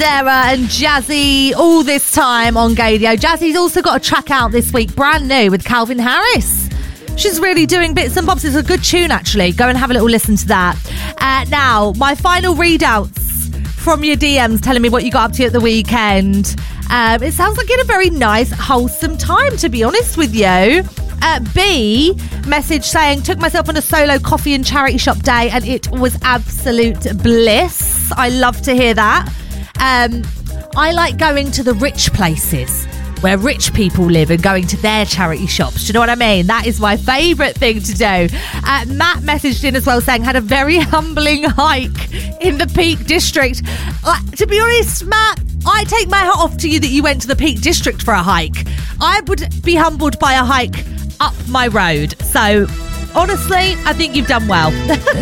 Sarah and Jazzy all this time on Gadio. Jazzy's also got a track out this week, brand new, with Calvin Harris. She's really doing bits and bobs. It's a good tune, actually. Go and have a little listen to that. Now, my final readouts from your DMs telling me what you got up to at the weekend. It sounds like you had a very nice, wholesome time, to be honest with you. B, message saying, took myself on a solo coffee and charity shop day and it was absolute bliss. I love to hear that. I like going to the rich places where rich people live and going to their charity shops. Do you know what I mean? That is my favourite thing to do. Matt messaged in as well saying, had a very humbling hike in the Peak District. To be honest, Matt, I take my hat off to you that you went to the Peak District for a hike. I would be humbled by a hike up my road. So, honestly, I think you've done well.